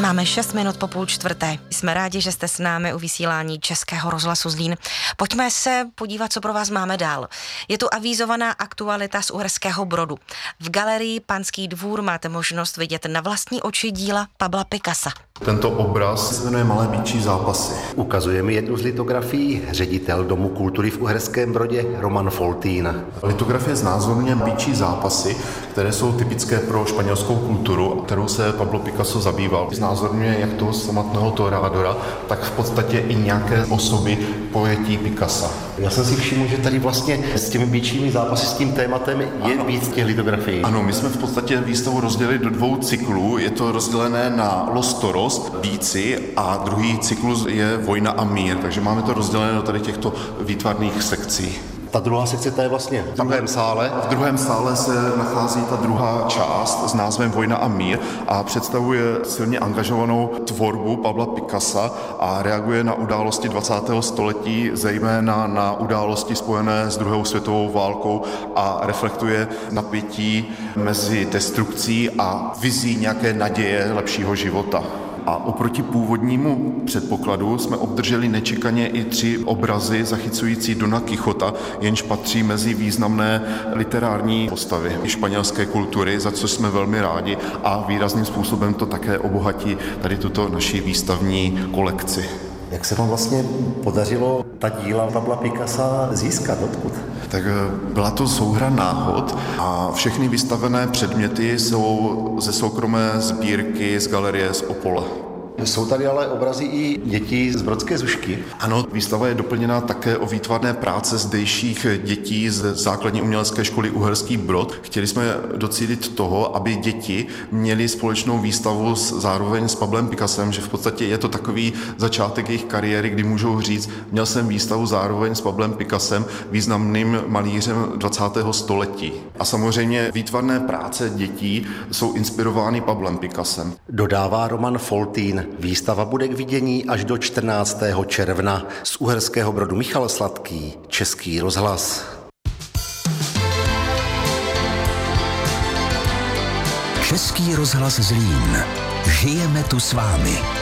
Máme 6 minut po 3:30. Jsme rádi, že jste s námi u vysílání Českého rozhlasu Zlín. Pojďme se podívat, co pro vás máme dál. Je tu avízovaná aktualita z Uherského Brodu. V galerii Panský dvůr máte možnost vidět na vlastní oči díla Pabla Picassa. Tento obraz se jmenuje Malé býčí zápasy. Ukazuje mi jednu z litografií ředitel Domu kultury v Uherském Brodě Roman Foltín. Litografie znázorňuje býčí zápasy, které jsou typické pro španělskou kulturu, kterou se Pablo Picasso zabýval. Znázorňuje jak toho samotného Toreadora, tak v podstatě i nějaké osoby pojetí Picassa. Já jsem si všiml, že tady vlastně s těmi býčími zápasy, s tím tématem je víc těch litografií. Ano, my jsme v podstatě výstavu rozdělili do 2 cyklů. Je to rozdělené na Los Toros, býci, a druhý cyklus je Vojna a mír, takže máme to rozdělené do tady těchto výtvarných sekcí. Ta druhá sekce, ta je vlastně v druhém sále. V druhém sále se nachází ta druhá část s názvem Vojna a mír a představuje silně angažovanou tvorbu Pabla Picassa a reaguje na události 20. století, zejména na události spojené s druhou světovou válkou a reflektuje napětí mezi destrukcí a vizí nějaké naděje lepšího života. A oproti původnímu předpokladu jsme obdrželi nečekaně i 3 obrazy zachycující Dona Quixota, jenž patří mezi významné literární postavy španělské kultury, za co jsme velmi rádi a výrazným způsobem to také obohatí tady tuto naši výstavní kolekci. Jak se vám vlastně podařilo ta díla Pabla Picassa získat? Odkud? Tak byla to souhra náhod a všechny vystavené předměty jsou ze soukromé sbírky z galerie z Opole. Jsou tady ale obrazy i dětí z Brodské Zušky. Ano, výstava je doplněná také o výtvarné práce zdejších dětí z základní umělecké školy Uherský Brod. Chtěli jsme docílit toho, aby děti měly společnou výstavu zároveň s Pablem Picassem, že v podstatě je to takový začátek jejich kariéry, kdy můžou říct, měl jsem výstavu zároveň s Pablem Picassem, významným malířem 20. století. A samozřejmě výtvarné práce dětí jsou inspirovány Pablem Picassem. Dodává Roman Foltín. Výstava bude k vidění až do 14. června. Z Uherského Brodu Michal Sladký, Český rozhlas. Český rozhlas Zlín. Žijeme tu s vámi.